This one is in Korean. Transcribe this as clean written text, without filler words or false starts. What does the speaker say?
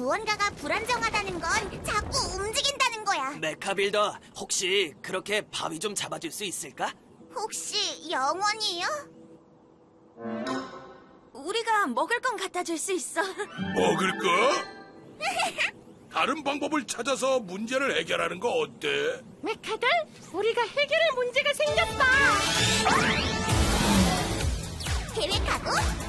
무언가가 불안정하다는 건 자꾸 움직인다는 거야. 메카빌더, 혹시 그렇게 바위 좀 잡아줄 수 있을까? 혹시 영원이요? 우리가 먹을 건 갖다 줄 수 있어. 먹을 거? 다른 방법을 찾아서 문제를 해결하는 거 어때? 메카들, 우리가 해결할 문제가 생겼다. 계획하고